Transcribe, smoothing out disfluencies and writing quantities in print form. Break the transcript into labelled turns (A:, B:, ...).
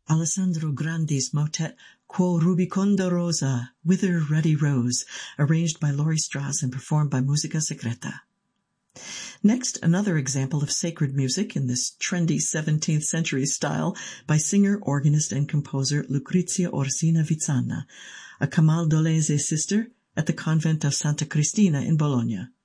A: Alessandro Grandi's motet Quo Rubiconda Rosa, Whither Ruddy Rose, arranged by Laurie Strauss and performed by Musica Secreta. Next, another example of sacred music in this trendy 17th century style by singer, organist, and composer Lucrezia Orsina Vizzana, a Camaldolese sister at the convent of Santa Cristina in Bologna.